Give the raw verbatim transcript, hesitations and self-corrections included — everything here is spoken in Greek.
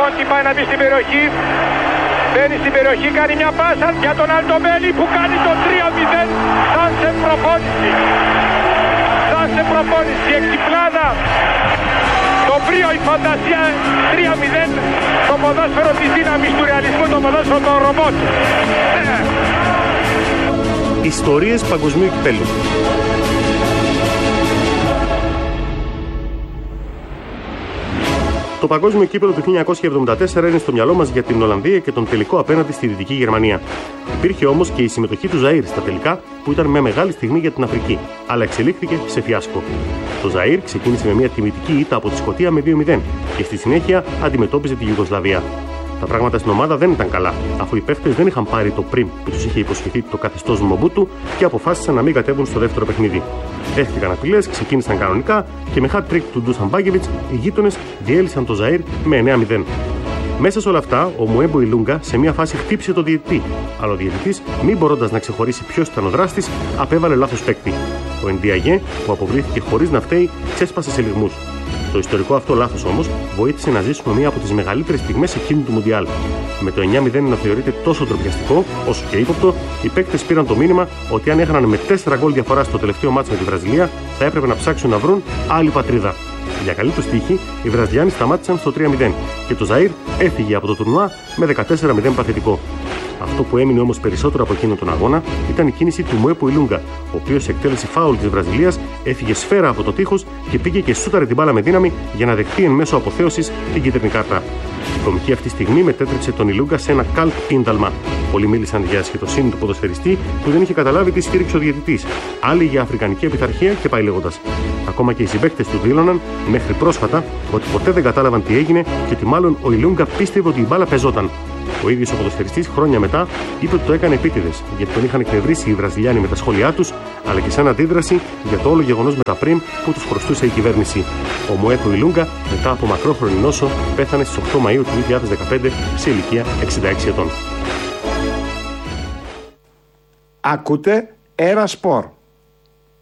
Μοντί πάει να μπει στην περιοχή. Μπαίνει στην περιοχή, κάνει μια πάσα για τον Αλτομπέλη που κάνει το τρία μηδέν σαν σε προπόνηση. Σαν σε προπόνηση, εξυπλάδα. Το πρίο, η φαντασία, τρία μηδέν. Το ποδόσφαιρο της δύναμης του ρεαλισμού, το ποδόσφαιρο των ρομπότ. Ιστορίες παγκοσμίου κυπέλλου. Το παγκόσμιο κύπελλο του χίλια εννιακόσια εβδομήντα τέσσερα είναι στο μυαλό μας για την Ολλανδία και τον τελικό απέναντι στη Δυτική Γερμανία. Υπήρχε όμως και η συμμετοχή του Ζαΐρ στα τελικά, που ήταν μια μεγάλη στιγμή για την Αφρική, αλλά εξελίχθηκε σε φιάσκο. Το Ζαΐρ ξεκίνησε με μια τιμητική ήττα από τη Σκωτία με δύο μηδέν και στη συνέχεια αντιμετώπιζε τη Ιουγκοσλαβία. Τα πράγματα στην ομάδα δεν ήταν καλά, αφού οι παίχτες δεν είχαν πάρει το πριμ που τους είχε υποσχεθεί το καθεστώς Μομπούτου και αποφάσισαν να μην κατέβουν στο δεύτερο παιχνίδι. Δέχτηκαν απειλές, ξεκίνησαν κανονικά και με hat-trick του Ντούσαν Μπάγκεβιτς οι γείτονες διέλυσαν το Ζαΐρ με εννέα μηδέν. Μέσα σε όλα αυτά, ο Μουέμπο Ηλούγκα σε μια φάση χτύπησε το διαιτητή, αλλά ο διαιτητής, μην μπορώντας να ξεχωρίσει ποιος ήταν ο δράστης, απέβαλε λάθος παίκτη. Ο Εντιαγέ, που αποβλήθηκε χωρίς να φταίει, ξέσπασε σε λυγμούς. Το ιστορικό αυτό λάθος όμως βοήθησε να ζήσουμε μία από τις μεγαλύτερες στιγμές εκείνου του Μουντιάλ. Με το εννέα μηδέν να θεωρείται τόσο ντροπιαστικό όσο και ύποπτο, οι παίκτες πήραν το μήνυμα ότι αν έχαναν με τέσσερα γκολ διαφορά στο τελευταίο μάτς με τη Βραζιλία, θα έπρεπε να ψάξουν να βρουν άλλη πατρίδα. Για καλή τους τύχη, οι Βραζιλιάνοι σταμάτησαν στο τρία μηδέν και το Ζαΐρ έφυγε από το τουρνουά με δεκατέσσερα μηδέν παθητικό. Αυτό που έμεινε όμως περισσότερο από εκείνον τον αγώνα ήταν η κίνηση του Μουέμπο Ηλούγκα, ο οποίος εκτέλεσε φάουλ της Βραζιλίας, έφυγε σφαίρα από το τείχος και πήγε και σούταρε την μπάλα με δύναμη για να δεχτεί εν μέσω αποθέωσης την κίτρινη κάρτα. Η κομική αυτή στιγμή μετέτρεψε τον Ηλούγκα σε ένα καλτ πίνταλμα. Πολλοί μίλησαν για ασχετοσύνη του ποδοσφαιριστή που δεν είχε καταλάβει τι στήριξε ο διαιτητής. Άλλοι για αφρικανική επιθαρχία και πάει λέγοντας. Ακόμα και οι συμπαίκτες του δήλωναν μέχρι πρόσφατα ότι ποτέ δεν κατάλαβαν τι έγινε και ότι μάλλον ο Ηλούγκα πίστευε ότι η μπάλα πεζόταν. Ο ίδιος ο ποδοσφαιριστής χρόνια μετά είπε ότι το έκανε επίτηδες, γιατί τον είχαν εκνευρίσει οι Βραζιλιάνοι με τα σχόλιά τους, αλλά και σαν αντίδραση για το όλο γεγονός με τα πριμ που τους χρωστούσε η κυβέρνηση. Ο Μουέμπο Ηλούγκα, μετά από μακρόχρονη νόσο, πέθανε στις οκτώ Μαΐου του δύο χιλιάδες δεκαπέντε σε ηλικία εξήντα έξι ετών. Ακούτε Ένα Σπορ.